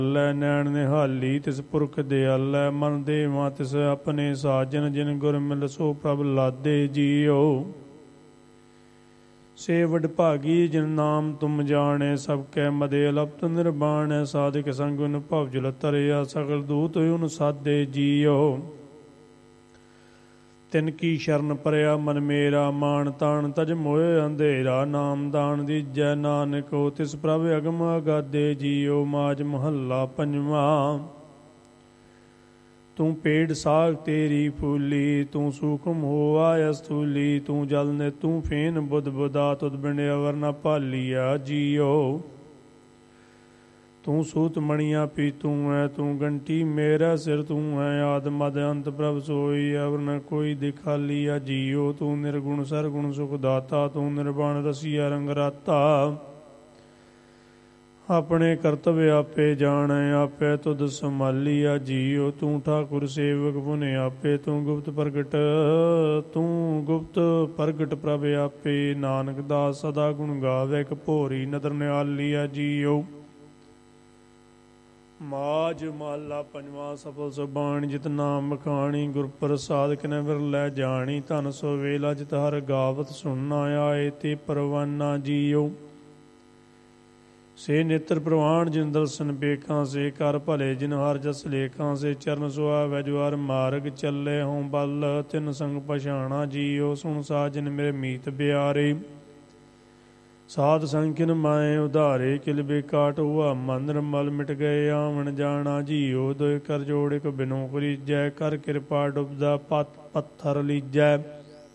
ਲੈ ਨੈਣ ਨਿਹਾਲੀ ਤਿਸ ਪੁਰਖ ਦਿਆਲੈ ਮਨ ਦੇਵਾ ਤਿਸ ਆਪਣੇ ਸਾਜਨ ਜਿਨ ਗੁਰ ਮਿਲ ਸੋ ਪ੍ਰਭ ਲਾਦੇ ਜੀਓ। ਸੇ ਵਡਭਾਗੀ ਜਿਨ ਨਾਮ ਤੁਮ ਜਾਣੈ ਸਭ ਕੈ ਮਦੇ ਅਲਪਤ ਨਿਰਬਾਣੈ ਸਾਧਿਕ ਸੰਗ ਉਨ ਭਵ ਜਲ ਤਰਿਆ ਸਗਲ ਦੂਤ ਉਨ ਸਾਦੇ ਜੀਓ। ਤਿਨ ਕੀ ਸ਼ਰਨ ਪਰਿਆ ਮਨ ਮੇਰਾ ਮਾਣ ਤਾਣ ਤਜ ਮੋਏ ਅੰਧੇਰਾ ਨਾਮ ਦਾਨ ਦੀਜੈ ਨਾਨਕੋ ਤਿਸ ਪ੍ਰਭ ਅਗਮ ਅਗਾਧੇ ਜੀਓ। ਮਾਝ ਮਹੱਲਾ ਪੰਜਵਾਂ। ਤੂੰ ਪੇੜ ਸਾਗ ਤੇਰੀ ਫੂਲੀ ਤੂੰ ਸੂਖਮ ਹੋਆ ਅਸਤੂਲੀ ਤੂੰ ਜਲ ਨੇ ਤੂੰ ਫੇਨ ਬੁੱਧ ਬੁਦਾ ਤੁਧ ਬਿੰਡ ਅਵਰ ਨ ਭਾਲੀਆ ਜੀਓ। ਤੂੰ ਸੂਤ ਮਣੀਆਂ ਪੀ ਤੂੰ ਹੈ ਤੂੰ ਗੰਟੀ ਮੇਰਾ ਸਿਰ ਤੂੰ ਹੈ ਆਦ ਮਦ ਅੰਤ ਪ੍ਰਭ ਸੋਈ ਅਵਰ ਨ ਕੋਈ ਦਿਖਾਲੀਆ ਜੀਓ। ਤੂੰ ਨਿਰਗੁਣ ਸਰਗੁਣ ਸੁਖ ਦਾਤਾ ਤੂੰ ਨਿਰਵਾਣ ਰਸੀਆ ਰੰਗ ਰਾਤਾ ਆਪਣੇ ਕਰਤਵ ਆਪੇ ਜਾਣੈ ਆਪੇ ਤੁਧ ਸੰਭਾਲੀਆ ਜੀਓ। ਤੂੰ ਠਾਕੁਰ ਸੇਵਕ ਪੁਨ ਆਪੇ ਤੂੰ ਗੁਪਤ ਪ੍ਰਗਟ ਪ੍ਰਭ ਆਪੇ ਨਾਨਕ ਦਾਸ ਸਦਾ ਗੁਣ ਗਾਵੇ ਇੱਕ ਭੋਰੀ ਨਦਰ ਨਿਆਲੀਆ ਜੀਓ। ਮਾਝ ਮਹੱਲਾ ਪੰਜਵਾਂ। ਸਫਲ ਸੁਬਾਣੀ ਜਿਤ ਨਾਮ ਮਖਾਣੀ ਗੁਰ ਪ੍ਰਸਾਦ ਕਿਨੈ ਵਿਰਲੇ ਜਾਣੀ ਧਨ ਸੋ ਵੇਲਾ ਜਿਤ ਹਰ ਗਾਵਤ ਸੁਣਨਾ ਆਏ ਤੇ ਪਰਵਾਨਾ ਜੀਓ। ਸੇ ਨੇਤਰ ਪ੍ਰਵਾਣ ਜਿਨ ਦਰਸ਼ਨ ਬੇਖਾਂ ਸੇ ਕਰ ਭਲੇ ਜਿਨ ਹਰ ਜਸ ਲੇਖਾਂ ਸੇ ਚਰਨ ਸੁਆਵੈ ਜੋ ਹਰ ਮਾਰਗ ਚੱਲੇ ਹੋਂ ਬਲ ਤਿਨ ਸੰਗ ਪਛਾਣਾ ਜੀਓ। ਸੁਣ ਸਾਜਨ ਮੇਰੇ ਮੀਤ ਬਿਆਰੇ ਸਾਧ ਸੰਖਿਨ ਮਾਏ ਉਧਾਰੇ ਕਿਲ ਬੇਕਾਟ ਹੁਆ ਮਨ ਮਲ ਮਿਟ ਗਏ ਆਵਣ ਜਾਣਾ ਜੀਓ। ਦੋਇ ਕਰ ਜੋੜ ਇਕ ਬਿਨੋ ਕਰੀਜੈ ਕਰ ਕਿਰਪਾ ਡੁਬਦਾ ਪੱਥਰ ਲੀਜੈ